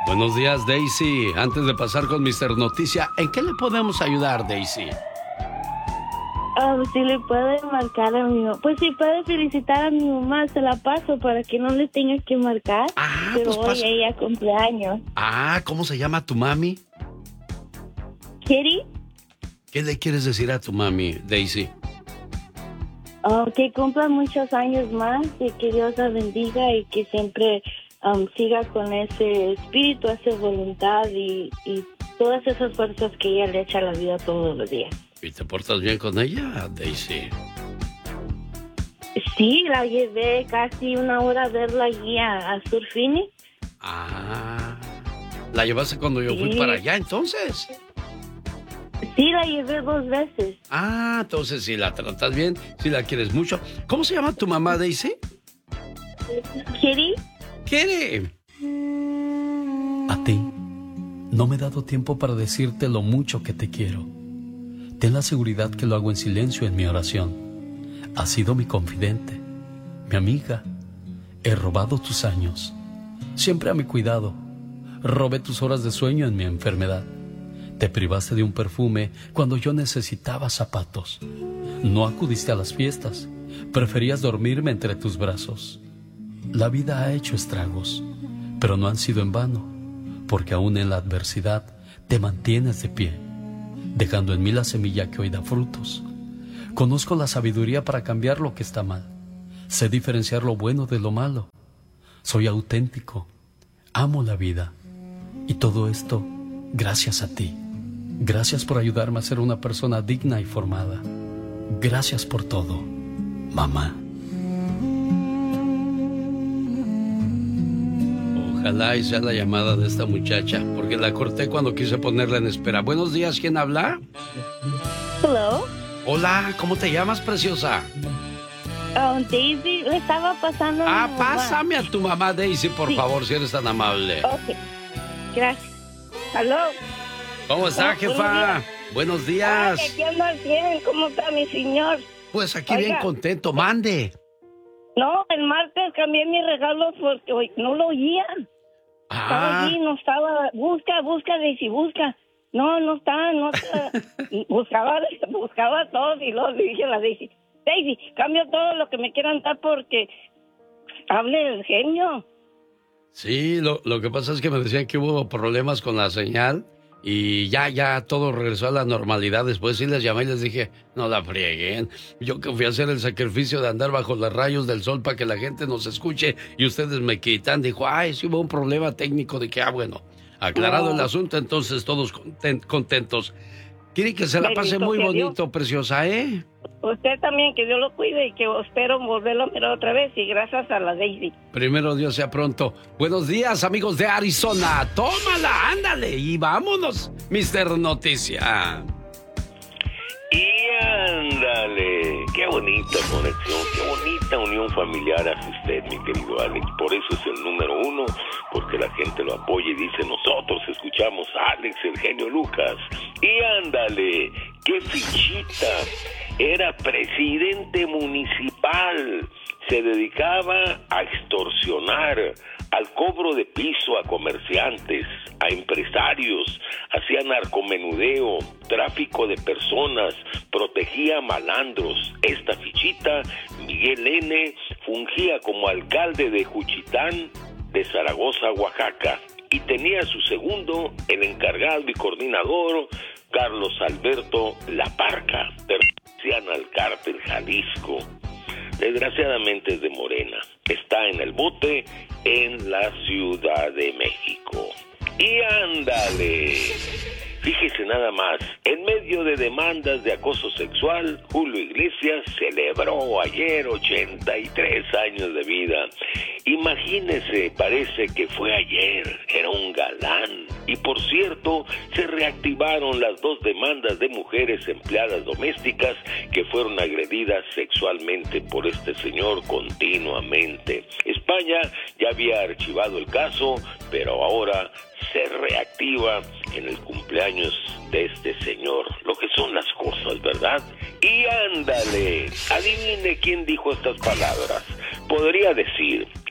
Buenos días, Daisy. Antes de pasar con Mr. Noticia, ¿en qué le podemos ayudar, Daisy? Si le puede marcar a mi mamá. Pues si puede felicitar a mi mamá, se la paso para que no le tenga que marcar. Pero pues hoy ella cumpleaños. ¿Cómo se llama tu mami? ¿Kitty? ¿Qué le quieres decir a tu mami, Daisy? Que cumpla muchos años más y que Dios la bendiga y que siempre siga con ese espíritu, esa voluntad y todas esas fuerzas que ella le echa a la vida todos los días. ¿Y te portas bien con ella, Daisy? Sí, la llevé casi una hora a verla allí a Surfini. ¿La llevaste cuando yo fui para allá, entonces? Sí, la llevé 2 veces. Entonces si la tratas bien, si la quieres mucho. ¿Cómo se llama tu mamá, Daisy? ¿Kitty? ¿Kitty? A ti, no me he dado tiempo para decirte lo mucho que te quiero. Ten la seguridad que lo hago en silencio en mi oración. Has sido mi confidente, mi amiga. He robado tus años, siempre a mi cuidado. Robé tus horas de sueño en mi enfermedad. Te privaste de un perfume cuando yo necesitaba zapatos. No acudiste a las fiestas, preferías dormirme entre tus brazos. La vida ha hecho estragos, pero no han sido en vano, porque aún en la adversidad te mantienes de pie, dejando en mí la semilla que hoy da frutos. Conozco la sabiduría para cambiar lo que está mal. Sé diferenciar lo bueno de lo malo. Soy auténtico, amo la vida. Y todo esto gracias a ti. Gracias por ayudarme a ser una persona digna y formada. Gracias por todo, mamá. Ojalá y sea la llamada de esta muchacha, porque la corté cuando quise ponerla en espera. Buenos días, ¿quién habla? Hello. Hola, ¿cómo te llamas, preciosa? Daisy, le estaba pasando a mi mamá. Pásame a tu mamá, Daisy, por favor, si eres tan amable. Ok, gracias. Hello. ¿Cómo está, jefa? Buenos días. Aquí anda bien, ¿cómo está mi señor? Pues aquí bien contento, mande. No, el martes cambié mis regalos porque hoy no lo oían. Estaba allí, no estaba. Busca, Daisy, busca. No está. buscaba todo y luego le dije a la Daisy, cambio todo lo que me quieran dar porque hable el genio. Sí, lo que pasa es que me decían que hubo problemas con la señal y ya todo regresó a la normalidad. Después sí les llamé y les dije, no la frieguen. Yo que fui a hacer el sacrificio de andar bajo los rayos del sol para que la gente nos escuche y ustedes me quitan. Dijo, sí hubo un problema técnico de que, bueno, aclarado el asunto, entonces todos contentos. Quiere que se la pase muy bonito, preciosa, ¿eh? Usted también, que Dios lo cuide y que espero volverlo a mirar otra vez y gracias a la Daisy. Primero Dios sea pronto. Buenos días, amigos de Arizona. Tómala, ándale y vámonos, Mr. Noticia. Y ándale, qué bonita conexión, qué bonita unión familiar hace usted, mi querido Alex. Por eso es el número 1, porque la gente lo apoya y dice, nosotros escuchamos a Alex, el genio Lucas. Y ándale, qué fichita, era presidente municipal, se dedicaba a extorsionar, al cobro de piso a comerciantes, a empresarios, hacía narcomenudeo, tráfico de personas, protegía a malandros. Esta fichita, Miguel N., fungía como alcalde de Juchitán, de Zaragoza, Oaxaca, y tenía a su segundo, el encargado y coordinador, Carlos Alberto La Parca, pertenecían al cártel Jalisco. Desgraciadamente es de Morena. Está en el bote en la Ciudad de México. Y ándale, fíjese nada más, en medio de demandas de acoso sexual, Julio Iglesias celebró ayer 83 años de vida. Imagínese, parece que fue ayer, era un galán. Y por cierto, se reactivaron las 2 demandas de mujeres empleadas domésticas que fueron agredidas sexualmente por este señor continuamente. España ya había archivado el caso, pero ahora se reactiva en el cumpleaños de este señor. Lo que son las cosas, ¿verdad? Y ándale, adivine quién dijo estas palabras. Podría decir,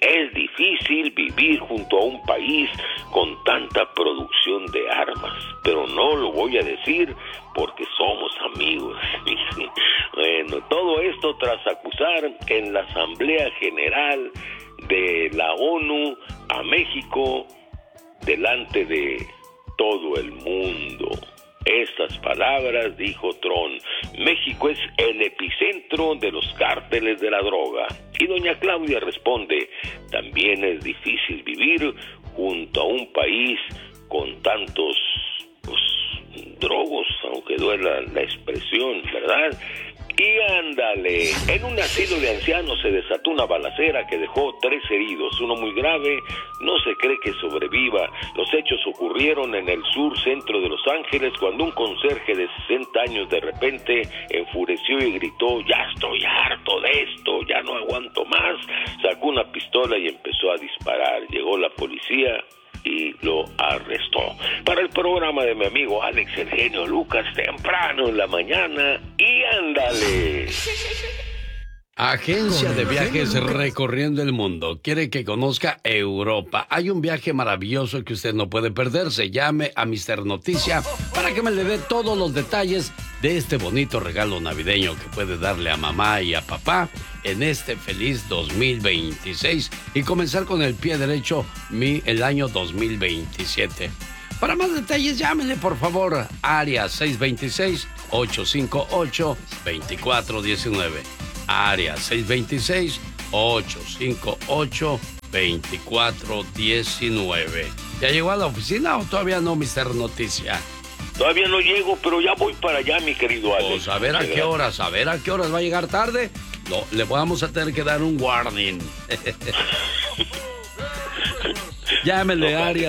Es difícil vivir junto a un país con tanta producción de armas, pero no lo voy a decir porque somos amigos. Bueno, todo esto tras acusar en la Asamblea General de la ONU a México delante de todo el mundo. Estas palabras dijo Trump: México es el epicentro de los cárteles de la droga. Y doña Claudia responde: también es difícil vivir junto a un país con tantos drogos, aunque duela la expresión, ¿verdad? Y ándale, en un asilo de ancianos se desató una balacera que dejó 3 heridos, uno muy grave, no se cree que sobreviva. Los hechos ocurrieron en el sur centro de Los Ángeles cuando un conserje de 60 años de repente enfureció y gritó: ya estoy harto de esto, ya no aguanto más. Sacó una pistola y empezó a disparar. Llegó la policía y lo arrestó. Para el programa de mi amigo Alex el genio Lucas, temprano en la mañana, y ándale. Agencia de viajes recorriendo el mundo. Quiere que conozca Europa. Hay un viaje maravilloso que usted no puede perderse. Llame a Mr. Noticia para que me le dé todos los detalles de este bonito regalo navideño que puede darle a mamá y a papá en este feliz 2026 y comenzar con el pie derecho el año 2027. Para más detalles, llámenle por favor. Área 626-858-2419. Área 626-858-2419. ¿Ya llegó a la oficina o todavía no, Mr. Noticia? Todavía no llego, pero ya voy para allá, mi querido Alex. Pues a ver a qué horas va a llegar tarde. No, le vamos a tener que dar un warning. Llámele área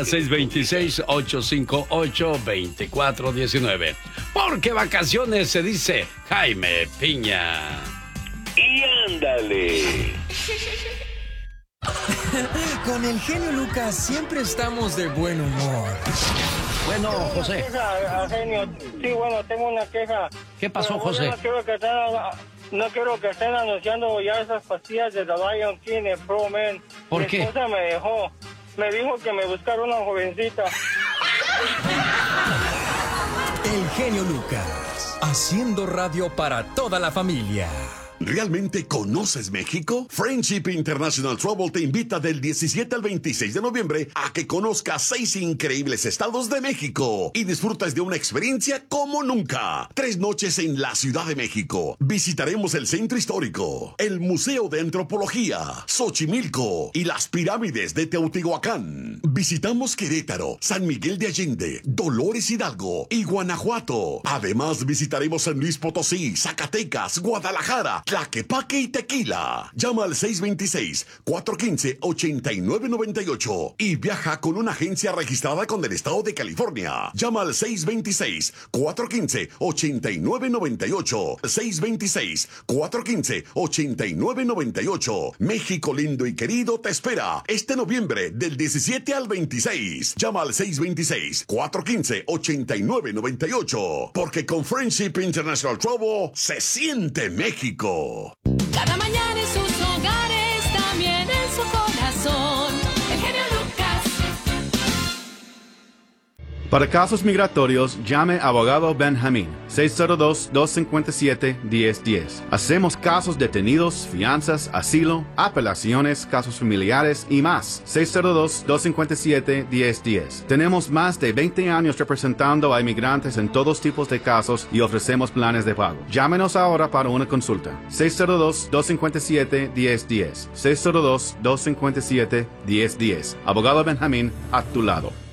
626-858-2419. Porque vacaciones se dice Jaime Piña. Y ándale. Con el genio Lucas siempre estamos de buen humor. Bueno, José. Genio. Sí, bueno, tengo una queja. ¿Qué pasó, Pero, José? No quiero que estén anunciando ya esas pastillas de The Lion King en Pro Man. ¿Por qué? Mi esposa me dejó. Me dijo que me buscara una jovencita. El genio Lucas, haciendo radio para toda la familia. ¿Realmente conoces México? Friendship International Travel te invita del 17 al 26 de noviembre a que conozcas 6 increíbles estados de México y disfrutas de una experiencia como nunca. 3 noches en la Ciudad de México. Visitaremos el Centro Histórico, el Museo de Antropología, Xochimilco y las pirámides de Teotihuacán. Visitamos Querétaro, San Miguel de Allende, Dolores Hidalgo y Guanajuato. Además visitaremos San Luis Potosí, Zacatecas, Guadalajara, Tlaquepaque y Tequila. Llama al 626-415-8998 y viaja con una agencia registrada con el estado de California. Llama al 626-415-8998. 626-415-8998. México lindo y querido te espera este noviembre del 17 al 26. Llama al 626-415-8998. Porque con Friendship International Travel se siente México. Cada mañana en sus hogares, también en su corazón. El genio Lucas. Para casos migratorios, llame a Abogado Benjamín, 602-257-1010. Hacemos casos detenidos, fianzas, asilo, apelaciones, casos familiares y más. 602-257-1010. Tenemos más de 20 años representando a inmigrantes en todos tipos de casos y ofrecemos planes de pago. Llámenos ahora para una consulta. 602-257-1010. 602-257-1010. Abogado Benjamín, a tu lado.